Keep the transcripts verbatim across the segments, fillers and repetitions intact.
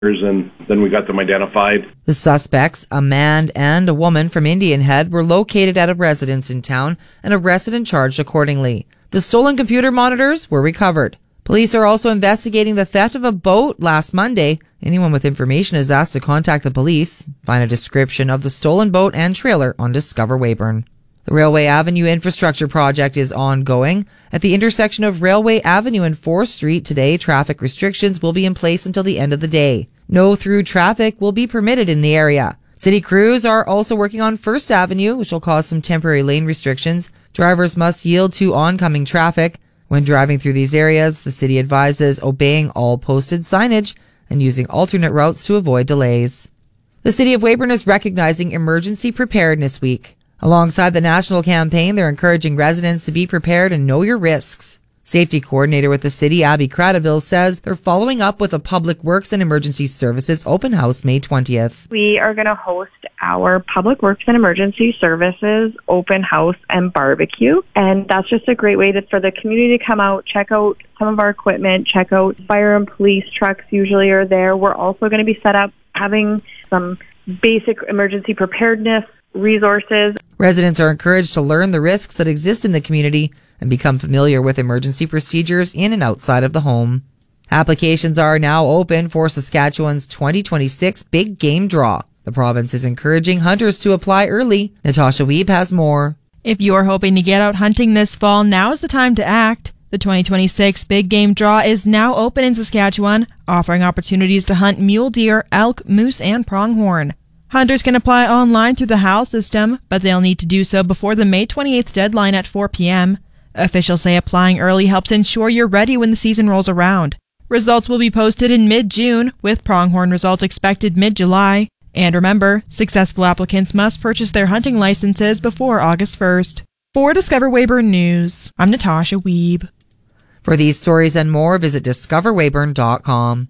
and then we got them identified. The suspects, a man and a woman from Indian Head, were located at a residence in town and arrested and charged accordingly. The stolen computer monitors were recovered. Police are also investigating the theft of a boat last Monday. Anyone with information is asked to contact the police. Find a description of the stolen boat and trailer on Discover Weyburn. The Railway Avenue infrastructure project is ongoing. At the intersection of Railway Avenue and fourth Street today, traffic restrictions will be in place until the end of the day. No through traffic will be permitted in the area. City crews are also working on First Avenue, which will cause some temporary lane restrictions. Drivers must yield to oncoming traffic. When driving through these areas, the city advises obeying all posted signage and using alternate routes to avoid delays. The City of Weyburn is recognizing Emergency Preparedness Week. Alongside the national campaign, they're encouraging residents to be prepared and know your risks. Safety coordinator with the city, Abby Cradaville, says they're following up with a Public Works and Emergency Services open house May twentieth. We are going to host our Public Works and Emergency Services open house and barbecue. And that's just a great way to, for the community to come out, check out some of our equipment, check out fire and police trucks usually are there. We're also going to be set up having some basic emergency preparedness resources. Residents are encouraged to learn the risks that exist in the community and become familiar with emergency procedures in and outside of the home. Applications are now open for Saskatchewan's twenty twenty-six Big Game Draw. The province is encouraging hunters to apply early. Natasha Wiebe has more. If you're hoping to get out hunting this fall, now is the time to act. The twenty twenty-six Big Game Draw is now open in Saskatchewan, offering opportunities to hunt mule deer, elk, moose, and pronghorn. Hunters can apply online through the H A L system, but they'll need to do so before the May twenty-eighth deadline at four p.m. Officials say applying early helps ensure you're ready when the season rolls around. Results will be posted in mid-June, with pronghorn results expected mid-July. And remember, successful applicants must purchase their hunting licenses before August first. For Discover Weyburn News, I'm Natasha Wiebe. For these stories and more, visit discover weyburn dot com.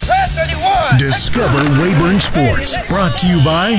Discover Weyburn Sports, brought to you by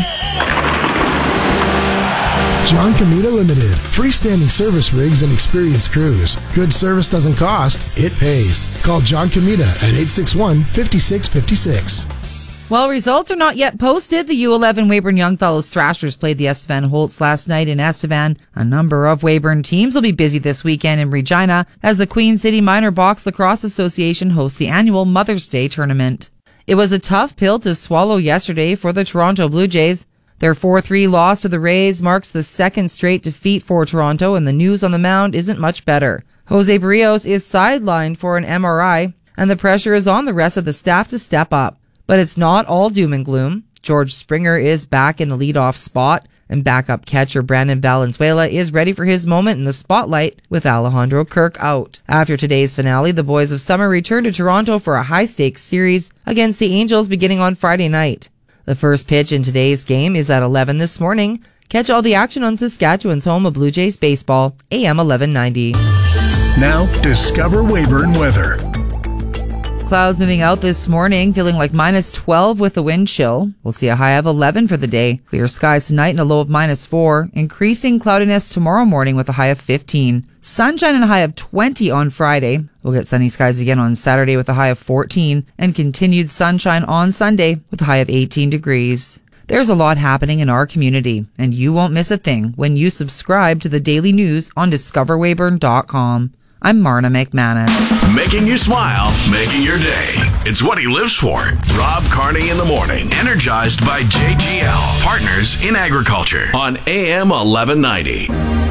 John Comita Limited. Freestanding service rigs and experienced crews. Good service doesn't cost, it pays. Call John Comita at eight six one, five six five six. While results are not yet posted, the U eleven Weyburn Youngfellows Thrashers played the Estevan Holtz last night in Estevan. A number of Weyburn teams will be busy this weekend in Regina as the Queen City Minor Box Lacrosse Association hosts the annual Mother's Day tournament. It was a tough pill to swallow yesterday for the Toronto Blue Jays. Their four three loss to the Rays marks the second straight defeat for Toronto, and the news on the mound isn't much better. Jose Barrios is sidelined for an M R I, and the pressure is on the rest of the staff to step up. But it's not all doom and gloom. George Springer is back in the leadoff spot, and backup catcher Brandon Valenzuela is ready for his moment in the spotlight with Alejandro Kirk out. After today's finale, the Boys of Summer return to Toronto for a high-stakes series against the Angels beginning on Friday night. The first pitch in today's game is at eleven this morning. Catch all the action on Saskatchewan's home of Blue Jays baseball, A M eleven ninety. Now, Discover Weyburn weather. Clouds moving out this morning, feeling like minus twelve with the wind chill. We'll see a high of eleven for the day. Clear skies tonight and a low of minus four. Increasing cloudiness tomorrow morning with a high of fifteen. Sunshine and a high of twenty on Friday. We'll get sunny skies again on Saturday with a high of fourteen. And continued sunshine on Sunday with a high of eighteen degrees. There's a lot happening in our community, and you won't miss a thing when you subscribe to the daily news on discover weyburn dot com. I'm Marna McManus. Making you smile, making your day. It's what he lives for. Rob Carney in the morning. Energized by J G L, Partners in Agriculture on A M eleven ninety.